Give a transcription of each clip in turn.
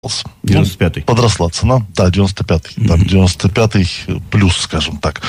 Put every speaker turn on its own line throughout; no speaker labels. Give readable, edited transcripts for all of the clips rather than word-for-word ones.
95-й.
Подросла цена. Да, 95-й. Там 95-й плюс, скажем так.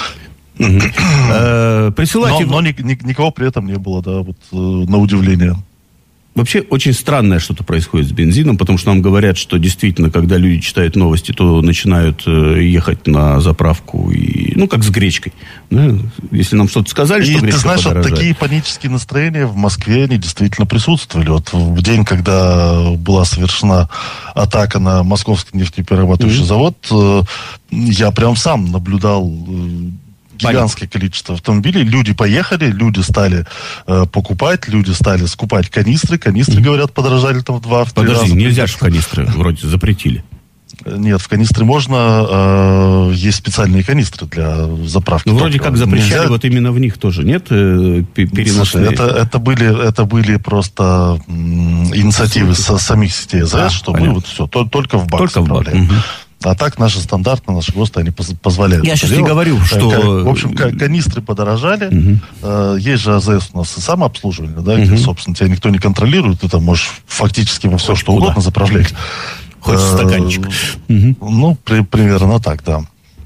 Присылайте...
Но никого при этом не было, да, вот на удивление.
Вообще очень странное что-то происходит с бензином, потому что нам говорят, что действительно, когда люди читают новости, то начинают ехать на заправку, как с гречкой. Да? Если нам что-то сказали, что гречка подорожает. И ты знаешь,
вот такие панические настроения в Москве, они действительно присутствовали. Вот в день, когда была совершена атака на московский нефтеперерабатывающий завод, я прям сам наблюдал... гигантское количество автомобилей. Люди поехали, люди стали покупать, люди стали скупать канистры. Канистры, говорят, подорожали там в 2-3 раза.
Подожди, нельзя же в канистры, вроде запретили.
Нет, в канистры можно, есть специальные канистры для заправки.
Ну, вроде как запрещали, нельзя... вот именно в них тоже, нет?
Слушай, это были просто инициативы самих сетей АЗС, что мы вот все, только в бак заправляем. А так наши стандарты, наши ГОСТы, они позволяют.
Я сейчас не говорю, что...
В общем, канистры подорожали. Есть же АЗС у нас и самообслуживание, да, где, собственно, тебя никто не контролирует. Ты там можешь фактически во все, что угодно заправлять.
Хоть стаканчик.
Ну, примерно так, да.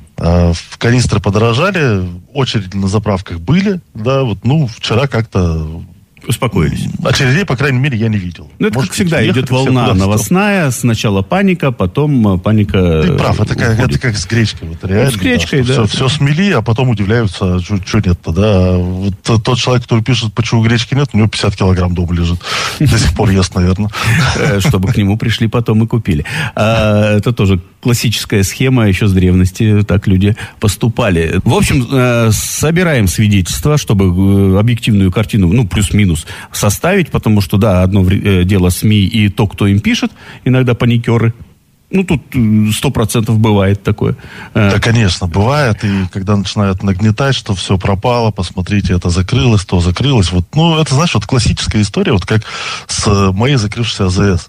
В канистры подорожали, очереди на заправках были, да, вот, вчера как-то...
Успокоились.
Очередей, по крайней мере, я не видел.
Ну, это, как всегда, идет волна новостная, сначала паника, потом паника.
Ты прав, это как с гречкой. Вот, реально,
с гречкой, да.
Все смели, а потом удивляются, что нет-то, да. Вот тот человек, который пишет, почему гречки нет, у него 50 килограмм дома лежит. До сих пор ест, наверное.
Чтобы к нему пришли потом и купили. Это тоже классическая схема, еще с древности так люди поступали. В общем, собираем свидетельства, чтобы объективную картину, плюс-минус, составить, потому что, да, одно дело СМИ и то, кто им пишет, иногда паникеры. Тут 100% бывает такое.
Да, конечно, бывает. И когда начинают нагнетать, что все пропало, посмотрите, это закрылось, то закрылось. Вот, это, знаешь, вот классическая история, вот как с моей закрывшейся АЗС.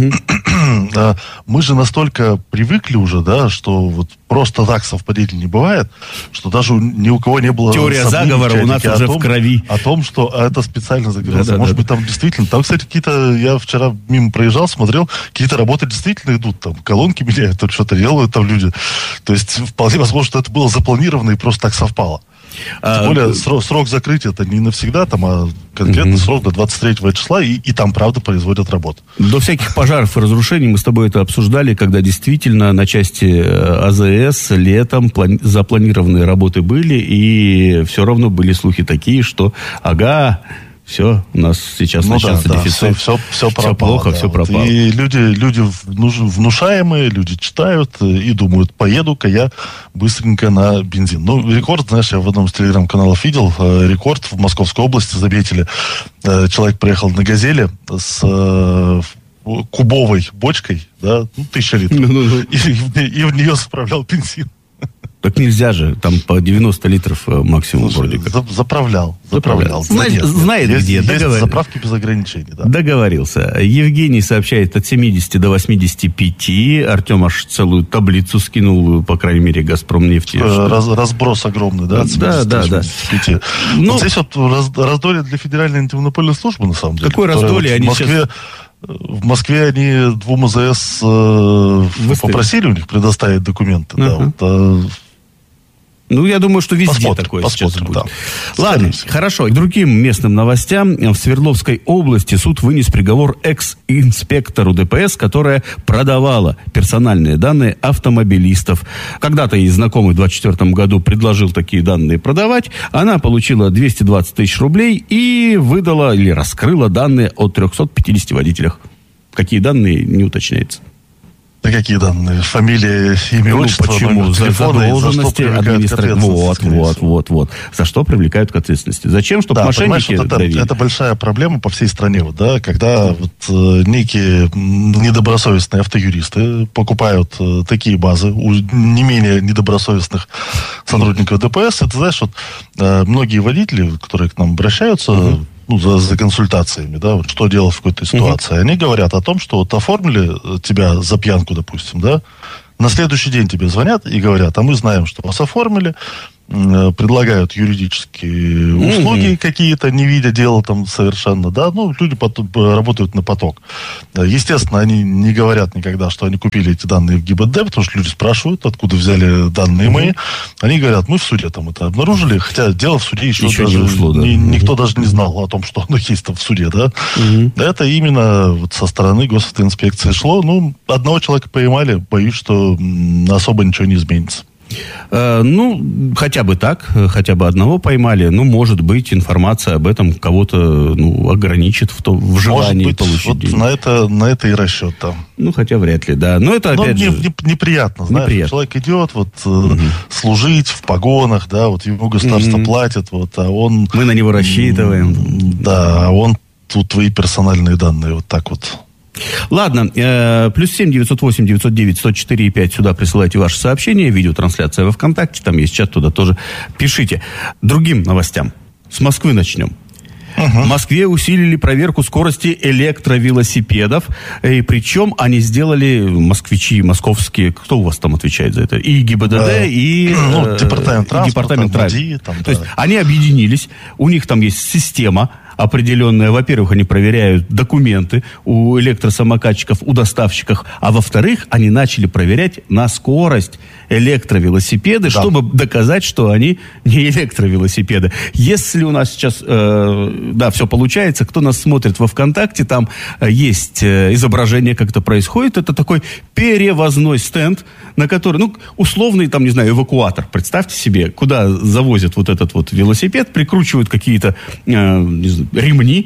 Мы же настолько привыкли уже, да, что вот просто так совпадений не бывает, что даже ни у кого не было...
Теория заговора у нас уже в крови.
О том, что это специально закрылось. Может быть, там действительно... Там, кстати, какие-то... Я вчера мимо проезжал, смотрел, какие-то работы действительно идут. Там колонки меняют, там что-то делают там люди. То есть, вполне возможно, что это было запланировано и просто так совпало. Тем более, срок закрытия это не навсегда, а конкретный срок до 23 числа, и там, правда, производят работу.
До всяких пожаров и разрушений мы с тобой это обсуждали, когда действительно на части АЗС летом запланированные работы были, и все равно были слухи такие, что все, у нас сейчас начался дефицит.
Все пропало.
Плохо, все пропало.
И люди внушаемые, люди читают и думают, поеду-ка я быстренько на бензин. Рекорд, знаешь, я в одном из телеграм-каналов видел, рекорд в Московской области заметили. Человек приехал на «Газели» с кубовой бочкой, да, 1000 литров, и в нее заправлял бензин.
Так нельзя же, там по 90 литров максимум вроде как.
Заправлял.
Знает где.
Есть заправки без ограничений, да.
Договорился. Евгений сообщает от 70 до 85. Артем аж целую таблицу скинул, по крайней мере, «Газпромнефти».
Разброс огромный, да? От 70 до 85. Вот здесь вот раздолье для Федеральной антимонопольной службы, на самом деле.
Какое раздолье?
В Москве они двум АЗС попросили у них предоставить документы.
Я думаю, что везде такое сейчас будет.
Да.
Ладно, хорошо. К другим местным новостям. В Свердловской области суд вынес приговор экс-инспектору ДПС, которая продавала персональные данные автомобилистов. Когда-то ей знакомый в 2024 году предложил такие данные продавать. Она получила 220 тысяч рублей и выдала или раскрыла данные о 350 водителях. Какие данные, не уточняется.
Да какие данные? Фамилия, имя, отчество,
почему? За должности административной. Вот. За что привлекают к ответственности? Зачем? Чтобы мошенники давили?
Это большая проблема по всей стране. Когда некие недобросовестные автоюристы покупают такие базы у не менее недобросовестных сотрудников ДПС, это, знаешь, многие водители, которые к нам обращаются, за консультациями, да, что делать в какой-то ситуации. Они говорят о том, что оформили тебя за пьянку, допустим, да, на следующий день тебе звонят и говорят, а мы знаем, что вас оформили, предлагают юридические услуги какие-то, не видя дела там совершенно, да, люди работают на поток. Естественно, они не говорят никогда, что они купили эти данные в ГИБДД, потому что люди спрашивают, откуда взяли данные мои. Они говорят, мы в суде там это обнаружили, хотя дело в суде еще даже
не ушло, да.
Никто даже не знал о том, что оно есть там в суде, да. Это именно вот со стороны госавтоинспекции шло. Одного человека поймали, боюсь, что особо ничего не изменится.
Хотя бы так, хотя бы одного поймали. Может быть, информация об этом кого-то ограничит в желании получить
вот
деньги.
На это и расчет там.
Хотя вряд ли, да. Но это опять же...
неприятно, знаешь. Неприятно. Человек идет служить в погонах, да, ему государство платит, а он...
Мы на него рассчитываем.
Да, а он тут твои персональные данные вот так вот...
Ладно, +7 908 909 104 5 сюда присылайте ваши сообщения, видеотрансляция во ВКонтакте, там есть чат, туда тоже пишите. Другим новостям. С Москвы начнем. В Москве усилили проверку скорости электровелосипедов, и причем они сделали, москвичи, московские, кто у вас там отвечает за это? И ГИБДД, и
департамент транспорта.
То есть они объединились, у них там есть система определенная. Во-первых, они проверяют документы у электросамокатчиков, у доставщиков, а во-вторых, они начали проверять на скорость электровелосипеды, чтобы доказать, что они не электровелосипеды. Если у нас сейчас, все получается, кто нас смотрит во ВКонтакте, там есть изображение, как это происходит. Это такой перевозной стенд, на который, условный, там, не знаю, эвакуатор. Представьте себе, куда завозят вот этот вот велосипед, прикручивают какие-то, ремни.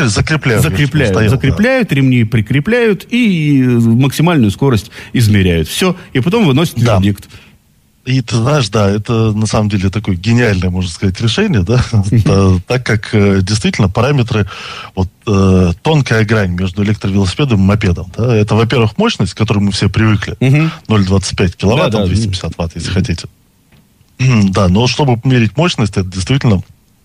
Закрепляют, ремни прикрепляют и максимальную скорость измеряют. Все. И потом выносят в объект.
И ты знаешь, это на самом деле такое гениальное, можно сказать, решение, да, так как действительно параметры, тонкая грань между электровелосипедом и мопедом, да, это, во-первых, мощность, к которой мы все привыкли, 0,25 киловатт, 250 ватт, если хотите. Да, но чтобы померить мощность, это действительно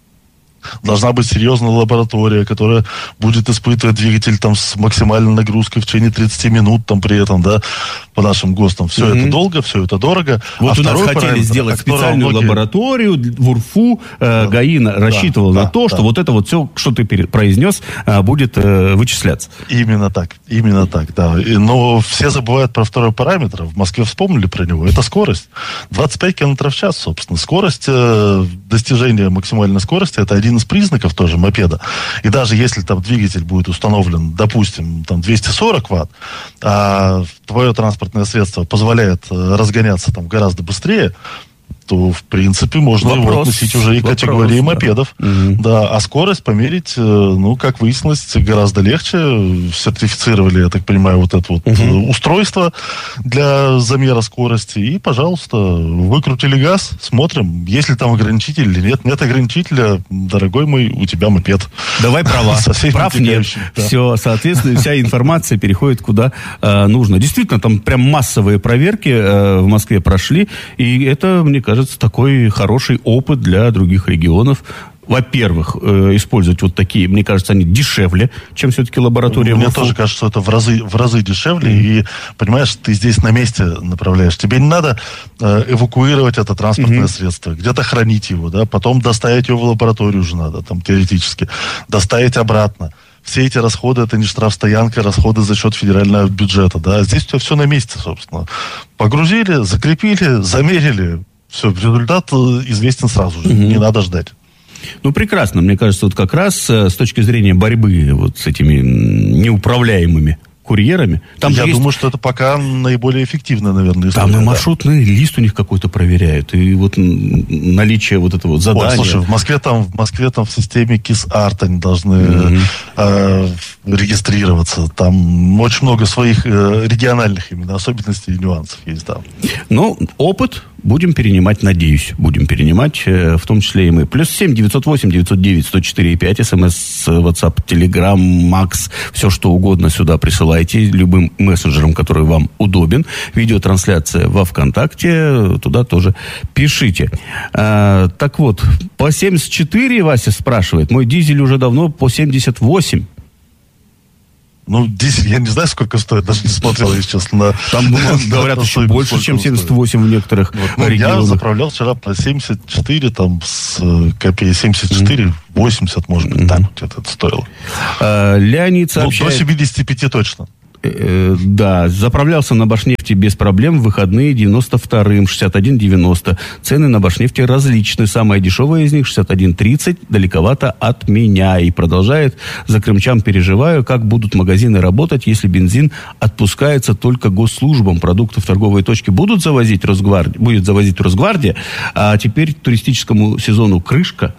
должна быть серьезная лаборатория, которая будет испытывать двигатель там с максимальной нагрузкой в течение 30 минут там при этом, да, по нашим ГОСТам. Все это долго, все это дорого.
Вот у нас хотели сделать специальную лабораторию в УРФУ, ГАИ рассчитывал на то, что вот это вот все, что ты произнес, будет вычисляться.
Именно так, да. Но все забывают про второй параметр. В Москве вспомнили про него. Это скорость. 25 км в час, собственно. Скорость, достижение максимальной скорости, это один из признаков тоже мопеда. И даже если там двигатель будет установлен, допустим, там 240 ватт, а твое транспортное средство позволяет разгоняться там гораздо быстрее, то, в принципе, можно его относить уже и к категории мопедов. Да, а скорость померить, как выяснилось, гораздо легче. Сертифицировали, я так понимаю, вот это вот устройство для замера скорости. И, пожалуйста, выкрутили газ, смотрим, есть ли там ограничитель или нет. Нет ограничителя, дорогой мой, у тебя мопед.
Давай права. Прав нет. Да. Все, соответственно, вся информация переходит куда нужно. Действительно, там прям массовые проверки в Москве прошли. И это, мне кажется, такой хороший опыт для других регионов. Во-первых, использовать вот такие, мне кажется, они дешевле, чем все-таки лаборатория.
Мне тоже кажется, что это в разы дешевле. И, понимаешь, ты здесь на месте направляешь. Тебе не надо эвакуировать это транспортное средство, где-то хранить его, да, потом доставить его в лабораторию уже надо, там, теоретически, доставить обратно. Все эти расходы, это не штрафстоянка, расходы за счет федерального бюджета, да. Здесь у тебя все на месте, собственно. Погрузили, закрепили, замерили. Все, результат известен сразу же, не надо ждать.
Прекрасно. Мне кажется, вот как раз с точки зрения борьбы вот с этими неуправляемыми курьерами.
Я думаю, что это пока наиболее эффективно, наверное, история.
Там и маршрутный лист у них какой-то проверяют, и вот наличие вот этого вот задания.
Слушай, в Москве там в системе КИС-АРТ они должны регистрироваться. Там очень много своих региональных именно особенностей и нюансов есть, да.
Опыт будем перенимать, надеюсь. Будем перенимать, в том числе и мы. +7 908 909 104 5, СМС, WhatsApp, Telegram, Макс, все что угодно сюда присылайте, любым мессенджером, который вам удобен. Видеотрансляция во ВКонтакте, туда тоже пишите. Так вот, по 74 Вася спрашивает, мой дизель уже давно по 78.
Ну, дизель, я не знаю, сколько стоит, даже не смотрел, если честно.
Там, говорят, еще больше, чем 78 в некоторых регионах.
Я заправлял вчера на 74, там, с копеек 74, 80, может быть, так вот где-то это стоило.
Леонид сообщает...
До 75 точно.
Да, заправлялся на Башнефти без проблем в выходные 92-м, 61,90. Цены на Башнефти различны. Самая дешевая из них 61,30, далековато от меня. И продолжает: за крымчан переживаю, как будут магазины работать, если бензин отпускается только госслужбам. Продукты в торговые точки будет завозить Росгвардия, а теперь туристическому сезону крышка.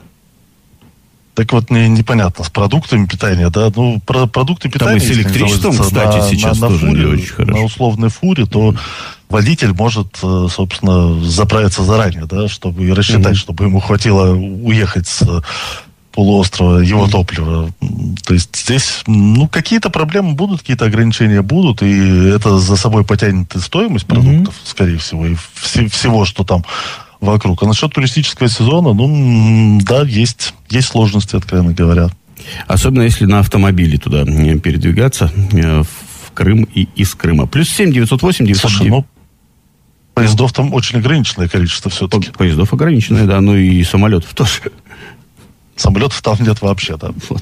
Так вот, непонятно, с продуктами питания, да, ну, про продукты питания...
Там и с электричеством, кстати, сейчас тоже
фуре,
не очень хорошо.
На условной фуре, то водитель может, собственно, заправиться заранее, да, чтобы рассчитать, чтобы ему хватило уехать с полуострова его топлива. То есть здесь, ну, какие-то проблемы будут, какие-то ограничения будут, и это за собой потянет и стоимость продуктов, скорее всего, и всего, что там вокруг. А насчет туристического сезона, ну, да, есть сложности, откровенно говоря.
Особенно если на автомобиле туда передвигаться в Крым и из Крыма. Плюс 7 908 909.
Слушай, ну, поездов там очень ограниченное количество все-таки.
Поездов ограниченное, да, ну и самолетов тоже.
Самолетов там нет вообще, да.
Вот,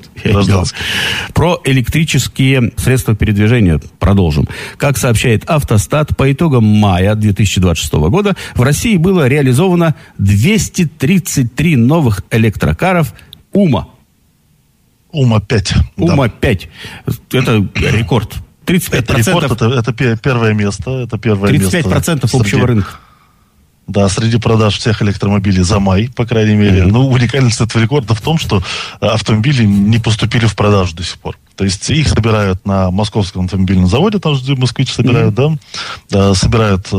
про электрические средства передвижения продолжим. Как сообщает Автостат, по итогам мая 2026 года в России было реализовано 233 новых электрокаров УМА.
УМА-5.
УМА-5. Это рекорд. 35%.
Это рекорд, это первое место. Это первое
35%
место
общего рынка.
Да, среди продаж всех электромобилей за май, по крайней мере. Но уникальность этого рекорда в том, что автомобили не поступили в продажу до сих пор. То есть их собирают на Московском автомобильном заводе, там же «Москвич» собирают, да, собирают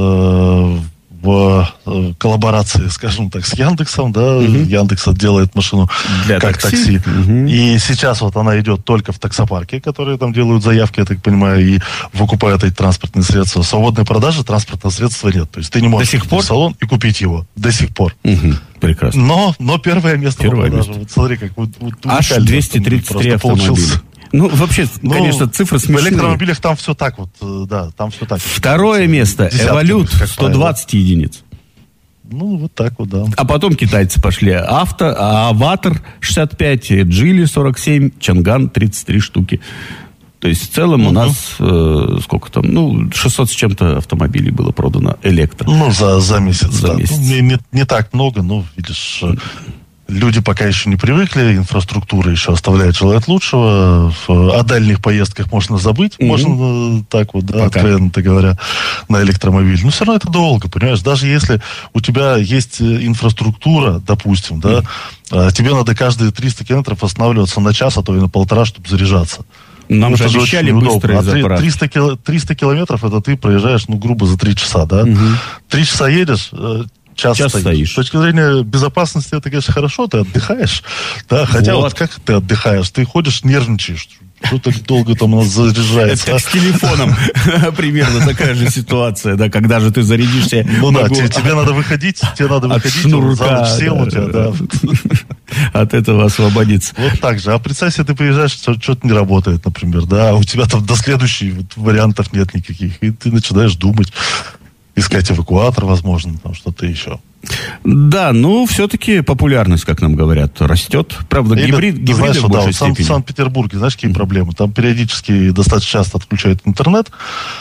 в коллаборации, скажем так, с Яндексом, да, Яндекс делает машину
для
как такси. И сейчас вот она идет только в таксопарке, которые там делают заявки, я так понимаю, и выкупают эти транспортные средства. Свободной продажи транспортного средства нет. То есть ты не можешь идти в салон и купить его. До сих пор.
Прекрасно.
Но первое место по продаже. Вот смотри, как
аж 233 автомобиля. Ну, вообще, конечно, цифры смешные.
В электромобилях там все так вот, да, там все так.
Второе место, Эволют, 120 единиц.
Ну, вот так вот, да.
А потом китайцы пошли. Аватар 65, Джили 47, Чанган 33 штуки. То есть в целом у нас, сколько там, 600 с чем-то автомобилей было продано электро.
Ну, за месяц,
за месяц.
Не так много, но, видишь... Люди пока еще не привыкли, инфраструктура еще оставляет желать лучшего. О дальних поездках можно забыть, можно так вот, да, откровенно говоря, на электромобиле. Но все равно это долго, понимаешь? Даже если у тебя есть инфраструктура, допустим, да, тебе надо каждые 300 километров останавливаться на час, а то и на полтора, чтобы заряжаться.
Нам же обещали быстрые заправки.
300 километров, это ты проезжаешь, грубо за 3 часа, да? 3 часа едешь... Час стоишь. С точки зрения безопасности это, конечно, хорошо, ты отдыхаешь. Да, хотя вот как ты отдыхаешь? Ты ходишь, нервничаешь. Что так долго там у нас заряжается?
Это с телефоном примерно такая же ситуация, да, когда же ты зарядишься.
Ну да, тебе надо выходить,
от шнурка,
сел у тебя, да.
От этого освободиться.
Вот так же. А представь себе, ты приезжаешь, что-то не работает, например, да, а у тебя там до следующих вариантов нет никаких, и ты начинаешь думать. Искать эвакуатор, возможно, там что-то еще. Да,
все-таки популярность, как нам говорят, растет. Правда, гибриды в большей степени.
В Санкт-Петербурге, знаешь, какие проблемы? Там периодически достаточно часто отключают интернет,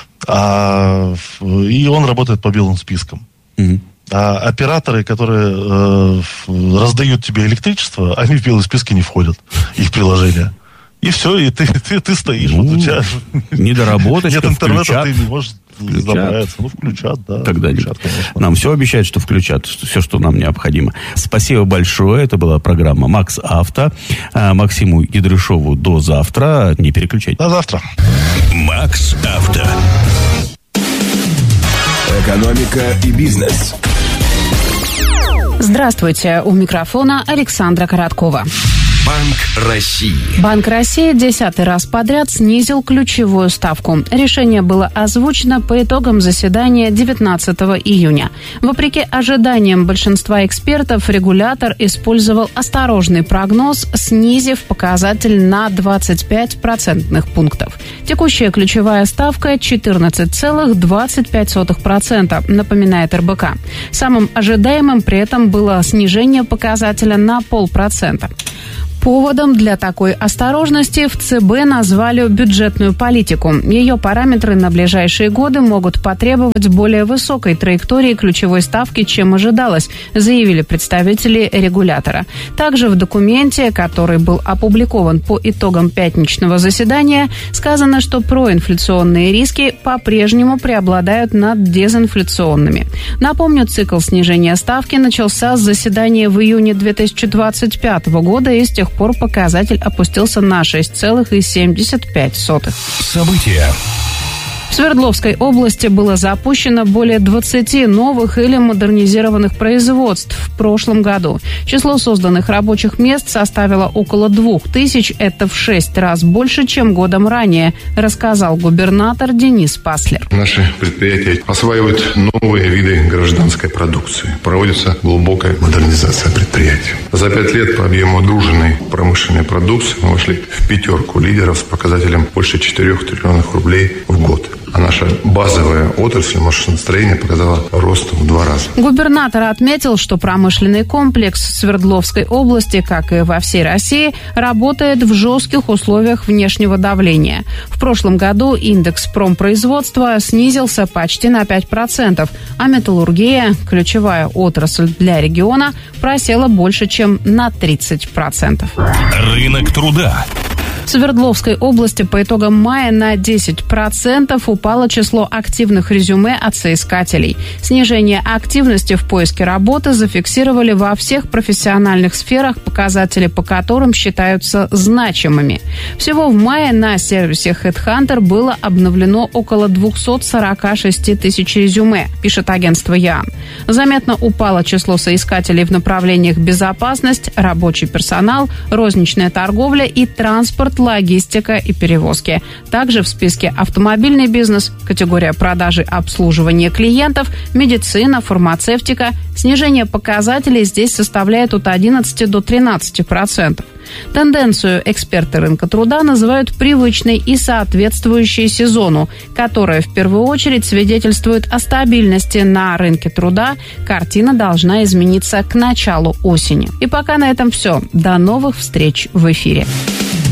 и он работает по белым спискам. А операторы, которые раздают тебе электричество, они в белые списки не входят, их приложения. И все, и ты стоишь. Вот у тебя
недоработочка,
нет интернета,
включат.
Ты не можешь заправиться. Включат, да.
Тогда
включат, конечно.
Нам все обещают, что включат, все, что нам необходимо. Спасибо большое. Это была программа «Макс Авто». Максиму Ядрышову до завтра. Не переключайтесь.
До завтра.
«Макс Авто». Экономика и бизнес.
Здравствуйте. У микрофона Александра Короткова.
Банк России.
Банк России 10-й раз подряд снизил ключевую ставку. Решение было озвучено по итогам заседания 19 июня. Вопреки ожиданиям большинства экспертов, регулятор использовал осторожный прогноз, снизив показатель на 25 процентных пунктов. Текущая ключевая ставка 14,25%, напоминает РБК. Самым ожидаемым при этом было снижение показателя на 0,5%. Поводом для такой осторожности в ЦБ назвали бюджетную политику. Ее параметры на ближайшие годы могут потребовать более высокой траектории ключевой ставки, чем ожидалось, заявили представители регулятора. Также в документе, который был опубликован по итогам пятничного заседания, сказано, что проинфляционные риски по-прежнему преобладают над дезинфляционными. Напомню, цикл снижения ставки начался с заседания в июне 2025 года, и с тех пор показатель опустился на 6,75%.
События.
В Свердловской области было запущено более 20 новых или модернизированных производств в прошлом году. Число созданных рабочих мест составило около 2000. Это в 6 раз больше, чем годом ранее, рассказал губернатор Денис Паслер.
Наши предприятия осваивают новые виды гражданской продукции. Проводится глубокая модернизация предприятий. За 5 лет по объему отгруженной промышленной продукции мы вошли в 5 лидеров с показателем больше 4 триллионов рублей в год. А наша базовая отрасль машиностроения показала рост в 2 раза.
Губернатор отметил, что промышленный комплекс Свердловской области, как и во всей России, работает в жестких условиях внешнего давления. В прошлом году индекс промпроизводства снизился почти на 5%, а металлургия, ключевая отрасль для региона, просела больше, чем на 30%.
Рынок труда.
В Свердловской области по итогам мая на 10% упало число активных резюме от соискателей. Снижение активности в поиске работы зафиксировали во всех профессиональных сферах, показатели по которым считаются значимыми. Всего в мае на сервисе HeadHunter было обновлено около 246 тысяч резюме, пишет агентство ЯН. Заметно упало число соискателей в направлениях безопасность, рабочий персонал, розничная торговля и транспорт, логистика и перевозки. Также в списке автомобильный бизнес, категория продажи обслуживания клиентов, медицина, фармацевтика. Снижение показателей здесь составляет от 11 до 13%. Тенденцию эксперты рынка труда называют привычной и соответствующей сезону, которая в первую очередь свидетельствует о стабильности на рынке труда. Картина должна измениться к началу осени. И пока на этом все. До новых встреч в эфире.